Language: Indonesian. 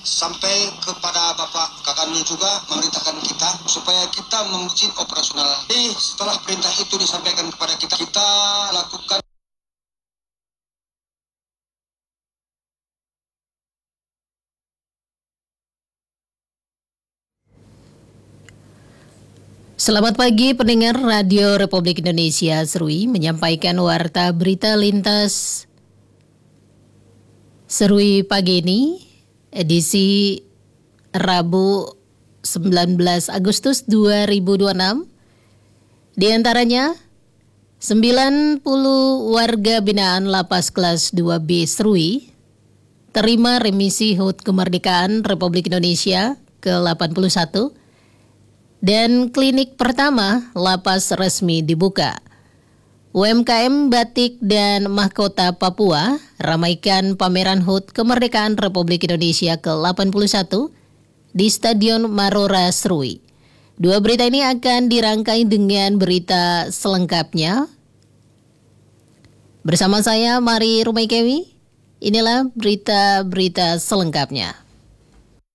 sampai kepada Bapak Kakanwil juga memerintahkan kita supaya kita membuat operasional. Jadi setelah perintah itu disampaikan kepada kita, kita lakukan. Selamat pagi pendengar Radio Republik Indonesia. Serui menyampaikan warta berita lintas Serui pagi ini, edisi Rabu 19 Agustus 2026. Di antaranya 90 warga binaan Lapas Kelas 2B Serui terima remisi HUT Kemerdekaan Republik Indonesia ke-81. Dan klinik pertama lapas resmi dibuka. UMKM Batik dan Mahkota Papua ramaikan pameran HUT Kemerdekaan Republik Indonesia ke-81 di Stadion Marora Serui. Dua berita ini akan dirangkai dengan berita selengkapnya. Bersama saya Mari Rumaikewi, inilah berita-berita selengkapnya.